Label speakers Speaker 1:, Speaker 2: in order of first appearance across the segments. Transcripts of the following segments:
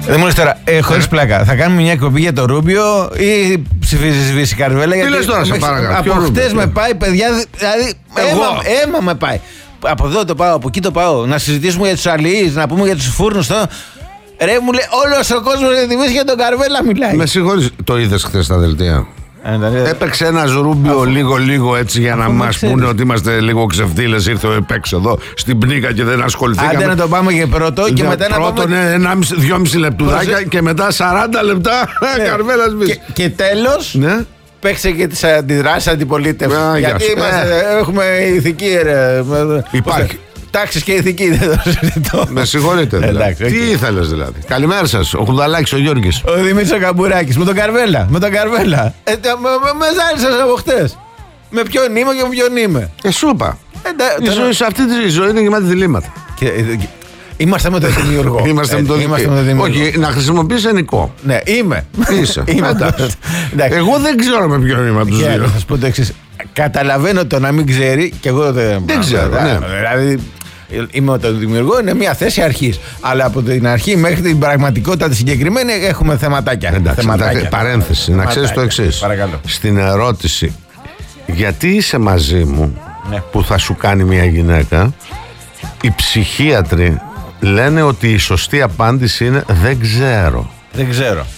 Speaker 1: Δεν μου λες τώρα, χωρίς πλάκα, θα κάνουμε μια εκπομπή για το Ρούμπιο ή ψηφίζεις Βύση Καρβέλα?
Speaker 2: Τι λες τώρα, σε παρακαλώ?
Speaker 1: Από χτες με πάει, παιδιά, δηλαδή αίμα με πάει. Από εδώ το πάω, από εκεί το πάω. Να συζητήσουμε για τους αλληλείς, να πούμε για τους φούρνους. Ρε, μου λέει, όλος ο κόσμος για τη Βύση και τον Καρβέλα μιλάει.
Speaker 2: Με συγχωρείς, το είδες χθες στα δελτία? Έπαιξε ένας Ρούμπιο λίγο έτσι για να μας πούνε ότι είμαστε λίγο ξεφτύλες. Ήρθε ο Επέξ εδώ στην πνίκα και δεν ασχοληθήκαμε.
Speaker 1: Άντε να το πάμε και πρώτο και μετά να
Speaker 2: πάμε. 1,5-2,5 λεπτουδάκια και μετά 40 λεπτά Καρβέλας Βύση.
Speaker 1: Και τέλος.
Speaker 2: Ναι.
Speaker 1: Παίξε και τις αντιδράσεις αντιπολίτευσης. Γιατί έχουμε ηθική, ρε.
Speaker 2: Υπάρχει.
Speaker 1: Τάξεις και ηθική, δεν το συζητώ.
Speaker 2: Με συγχωρείτε. Δηλαδή. Τι ήθελες δηλαδή? Καλημέρα σας, ο Χουδαλάκης, ο Γιώργης.
Speaker 1: Ο Δημήτρης ο Καμπουράκης, με τον Καρβέλα. Με ζάλισες από χτες. Με ποιον είμαι και με ποιον είμαι.
Speaker 2: Σου είπα. Σε αυτή τη ζωή είναι γεμάτη διλήμματα.
Speaker 1: Είμαστε με τον δημιουργό.
Speaker 2: Είμαστε με τον δημιουργό. Όχι, να χρησιμοποιείς ενικό.
Speaker 1: Ναι, είμαι.
Speaker 2: Είσαι. Εγώ δεν ξέρω με ποιον είμαι από τους δύο.
Speaker 1: Θα σου πω το εξής. Καταλαβαίνω το να μην ξέρει και εγώ
Speaker 2: δεν ξέρω.
Speaker 1: Δηλαδή, είμαι το δημιουργό, είναι μια θέση αρχής. Αλλά από την αρχή μέχρι την πραγματικότητα τη συγκεκριμένη έχουμε θεματάκια.
Speaker 2: Εντάξει, παρένθεση, να ξέρεις το εξής. Στην ερώτηση, γιατί είσαι μαζί μου, που θα σου κάνει μια γυναίκα, οι ψυχίατροι λένε ότι η σωστή απάντηση είναι δεν ξέρω.
Speaker 1: Δεν ξέρω.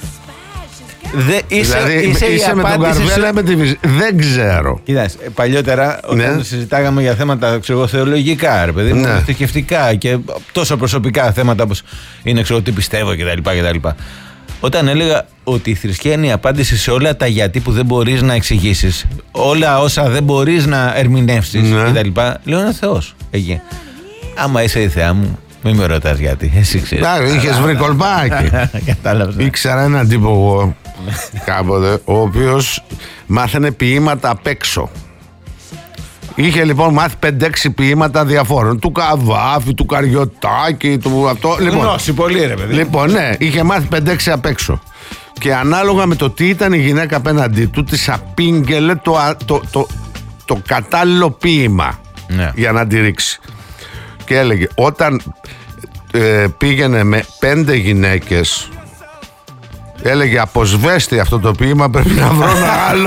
Speaker 2: Είσαι με τον Καρβέλα με τη Βύση. Δεν ξέρω.
Speaker 1: Κοιτάξτε, παλιότερα όταν συζητάγαμε για θέματα θεολογικά, ρε παιδί μου, θρησκευτικά και τόσο προσωπικά θέματα όπως είναι τι πιστεύω κτλ. Όταν έλεγα ότι η θρησκεία είναι η απάντηση σε όλα τα γιατί που δεν μπορείς να εξηγήσεις, όλα όσα δεν μπορείς να ερμηνεύσεις κτλ. Λέω ένα Θεός εκεί. Άμα είσαι η θεά μου, μην με ρωτάς γιατί. Εσύ ξέρεις.
Speaker 2: Είχες βρει κολπάκι. Ήξερα έναν τύπο εγώ κάποτε, ο οποίος μάθαινε ποίηματα απ' έξω. Είχε λοιπόν μάθει 5-6 ποίηματα διαφόρων. Του Καβάφη, του Καριωτάκη, του αυτό.
Speaker 1: Γνώση πολύ, ρε παιδί.
Speaker 2: Λοιπόν, ναι, είχε μάθει 5-6 απ' έξω. Και ανάλογα με το τι ήταν η γυναίκα απέναντί του, της απήγγελε το κατάλληλο ποίημα για να τη ρίξει. Και έλεγε, όταν πήγαινε με 5 γυναίκες, έλεγε αποσβέστη αυτό το ποίημα, πρέπει να βρω ένα άλλο.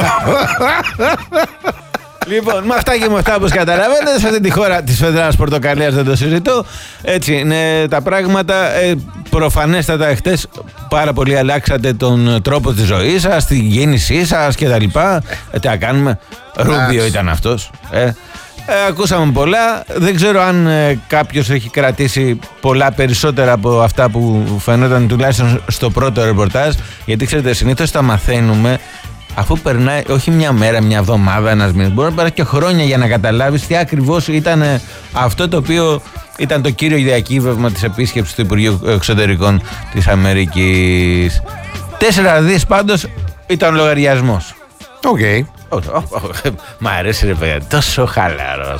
Speaker 1: Λοιπόν, με αυτά και με αυτά, όπως καταλαβαίνετε, σε αυτή τη χώρα της Φεδράς Πορτοκαλίας δεν το συζητώ. Έτσι είναι τα πράγματα. Προφανέστατα χτες πάρα πολύ αλλάξατε τον τρόπο της ζωής σας, την κίνησή σας κτλ. Τι να κάνουμε, Ρούμπιο ήταν αυτός. Ακούσαμε πολλά. Δεν ξέρω αν κάποιος έχει κρατήσει πολλά περισσότερα από αυτά που φαινόταν τουλάχιστον στο πρώτο ρεπορτάζ. Γιατί ξέρετε, συνήθως τα μαθαίνουμε αφού περνάει όχι μια μέρα, μια εβδομάδα, ένας μήνας. Μπορεί να περάσει και χρόνια για να καταλάβεις τι ακριβώς ήταν αυτό το οποίο ήταν το κύριο διακύβευμα της επίσκεψης του Υπουργείου Εξωτερικών της Αμερικής. 4 δις πάντως ήταν ο λογαριασμός.
Speaker 2: Οκ.
Speaker 1: Μ' αρέσει ρε παιδιά, τόσο χαλαρός.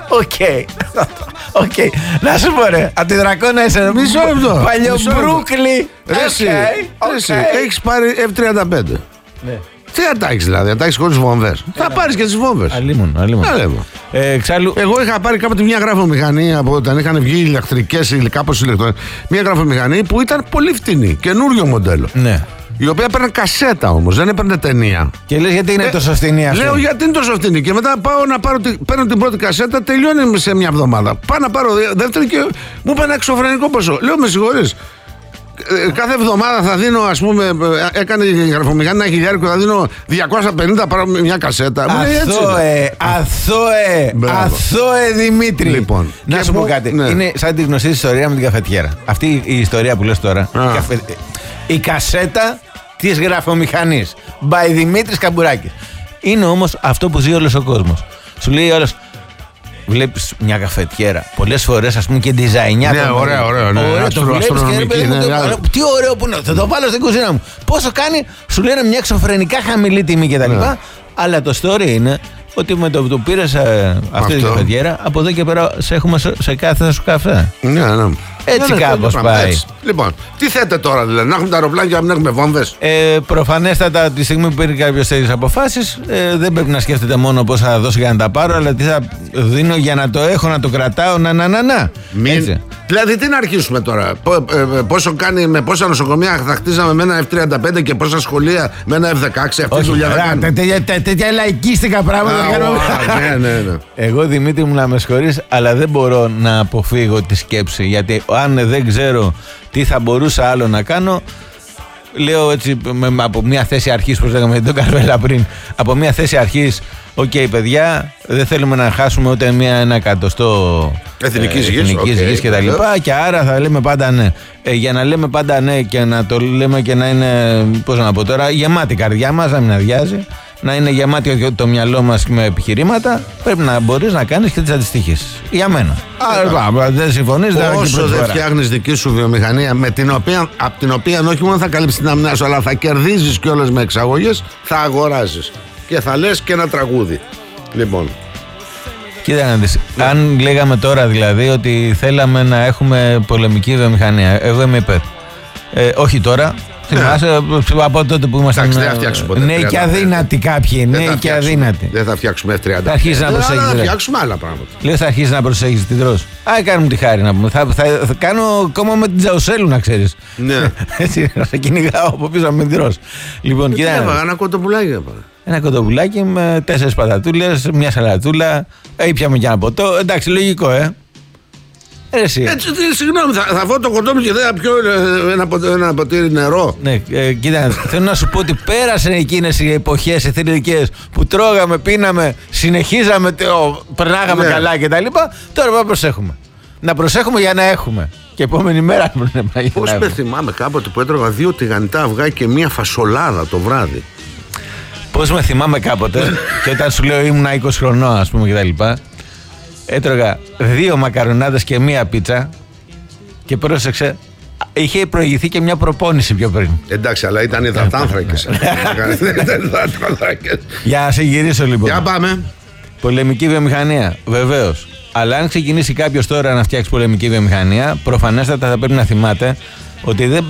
Speaker 1: Οκ. Να σου πω ρε, από τη Δρακόνα είσαι
Speaker 2: μισό λεπτό.
Speaker 1: Παλιό Μπρούκλι.
Speaker 2: Έχεις πάρει F-35. Τι θα τα έχεις δηλαδή, θα τα έχεις χωρίς βόμβες? Θα πάρεις και τις βόμβες.
Speaker 1: Αλλήμον.
Speaker 2: Εξάλλου, εγώ είχα πάρει κάποτε μια γραφομηχανή από όταν είχαν βγει ηλεκτρικές, κάπως ηλεκτρονικές. Μια γραφομηχανή που ήταν πολύ φτηνή, καινούριο μοντέλο.
Speaker 1: Ναι.
Speaker 2: Η οποία έπαιρνε κασέτα όμως, δεν έπαιρνε ταινία.
Speaker 1: Και λες γιατί είναι τόσο φτηνή αυτή?
Speaker 2: Λέω γιατί είναι τόσο φτηνή. Και μετά πάω να παίρνω την πρώτη κασέτα, τελειώνει σε μια εβδομάδα. Πάω να πάρω δεύτερη και μου είπε ένα εξωφρενικό ποσό. Λέω με συγχωρείς. Κάθε εβδομάδα θα δίνω, ας πούμε, έκανε η γραφομηχανή ένα χιλιάρικο, θα δίνω 250 πάρω μια κασέτα.
Speaker 1: Αθώε Δημήτρη.
Speaker 2: Λοιπόν,
Speaker 1: να σου πω κάτι. Είναι σαν τη γνωστή ιστορία με την καφετιέρα. Αυτή η ιστορία που λες τώρα. Η κασέτα της γραφομηχανής. By Δημήτρης Καμπουράκης. Είναι όμως αυτό που ζει όλος ο κόσμος. Σου λέει όλος. Βλέπεις μια καφετιέρα πολλές φορές, ας πούμε, και ντιζαϊνιά.
Speaker 2: Ναι, ωραίο.
Speaker 1: Το βλέπεις και τι ωραίο που είναι. Θα το βάλω στην κουζίνα μου. Πόσο κάνει, σου λένε μια εξωφρενικά χαμηλή τιμή κτλ. Αλλά το story είναι ότι με το που πήρες αυτή την καφετιέρα, από εδώ και πέρα σε έχουμε σε κάθε σου καφέ.
Speaker 2: Ναι.
Speaker 1: Έτσι κάπως πάει. Έτσι.
Speaker 2: Λοιπόν, τι θέτε τώρα, δηλαδή, να έχουμε τα αεροπλάνια και να μην έχουμε βόμβες?
Speaker 1: Προφανέστατα, τη στιγμή που παίρνει κάποιος τέτοιες αποφάσεις, δεν πρέπει να σκέφτεται μόνο πώς θα δώσω για να τα πάρω, αλλά τι θα δίνω για να το έχω, να το κρατάω, να.
Speaker 2: Δηλαδή, τι να αρχίσουμε τώρα? Με πόσα νοσοκομεία θα χτίζαμε με ένα F-35 και πόσα σχολεία με ένα F-16? Αυτή τη δουλειά θα κάνουμε.
Speaker 1: Τέτοια λαϊκίστικα πράγματα.
Speaker 2: Ναι.
Speaker 1: Εγώ, Δημήτρη μου, να με συγχωρείς, αλλά δεν μπορώ να αποφύγω τη σκέψη. Γιατί αν δεν ξέρω τι θα μπορούσα άλλο να κάνω, λέω έτσι από μια θέση αρχής, όπως λέγαμε τον Καρβέλα πριν, από μια θέση αρχής, παιδιά, δεν θέλουμε να χάσουμε ούτε ένα εκατοστό εθνικής γης και τα λοιπά, και άρα θα λέμε πάντα ναι. Για να λέμε πάντα ναι και να το λέμε και να είναι, πώς να πω τώρα, γεμάτη η καρδιά μας, να μην αδειάζει, να είναι γεμάτη το μυαλό μας με επιχειρήματα, πρέπει να μπορείς να κάνεις και τις αντιστοιχήσεις. Για μένα. Άρα δεν συμφωνείς,
Speaker 2: όσο δεν φτιάχνεις δική σου βιομηχανία, από την οποία όχι μόνο θα καλύψεις την αμυνά σου, αλλά θα κερδίζεις κιόλας με εξαγωγές, θα αγοράζεις και θα λες και ένα τραγούδι. Λοιπόν,
Speaker 1: κοίτα να δεις, αν λέγαμε τώρα δηλαδή ότι θέλαμε να έχουμε πολεμική βιομηχανία, εγώ είμαι υπέρ. Όχι τώρα. Θυμάσαι από τότε που ήμασταν νέοι και αδύνατοι κάποιοι. Νέοι και αδύνατοι.
Speaker 2: Δεν θα φτιάξουμε F-35.
Speaker 1: Θα αρχίσει να προσέχεις.
Speaker 2: Θα φτιάξουμε άλλα πράγματα.
Speaker 1: Λέω, θα αρχίσει να προσέχεις την τρως. Κάνουμε τη χάρη να πούμε. Θα κάνω ακόμα με την Τζαουσέλου, να ξέρεις.
Speaker 2: Ναι.
Speaker 1: Έτσι, θα κυνηγάω από πίσω με την τρως. Λοιπόν, κοίτα.
Speaker 2: Ένα κοτοπουλάκι.
Speaker 1: Ένα κοτοπουλάκι με 4 πατατούλες, μια σαλατούλα. Ήπιαμε και ένα ποτό. Εντάξει, λογικό, Έτσι,
Speaker 2: συγγνώμη, θα φάω το κοντό μου και δεν θα πιω ένα ποτήρι νερό.
Speaker 1: Ναι, κοίτα, θέλω να σου πω ότι πέρασαν εκείνες οι εποχές εθνικές που τρώγαμε, πίναμε, συνεχίζαμε, περνάγαμε καλά κτλ. Τώρα πρέπει να προσέχουμε. Να προσέχουμε για να έχουμε. Και επόμενη μέρα.
Speaker 2: Πώς θυμάμαι κάποτε που έτρωγα 2 τηγανιτά αυγά και μία φασολάδα το βράδυ.
Speaker 1: Πώς με θυμάμαι κάποτε, και όταν σου λέω ήμουν 20 χρονών, ας πούμε κτλ. Έτρωγα 2 μακαρονάδες και 1 πίτσα και πρόσεξε, είχε προηγηθεί και μια προπόνηση πιο πριν.
Speaker 2: Εντάξει, αλλά ήταν υδατάνθρακες.
Speaker 1: Για να σε γυρίσω λοιπόν.
Speaker 2: Για πάμε.
Speaker 1: Πολεμική βιομηχανία, βεβαίως. Αλλά αν ξεκινήσει κάποιος τώρα να φτιάξει πολεμική βιομηχανία, προφανέστατα θα πρέπει να θυμάται ότι δεν